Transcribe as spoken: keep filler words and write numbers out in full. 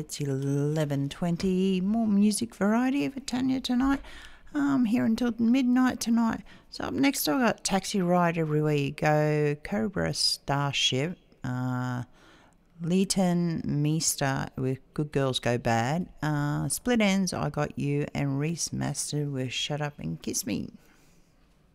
It's eleven twenty. More music variety for Tanya tonight. Um, here until midnight tonight. So up next I've got Taxi Ride Everywhere You Go, Cobra Starship, uh, Leighton Meester with Good Girls Go Bad, uh, Split Ends, I Got You, and Reese Master with Shut Up and Kiss Me.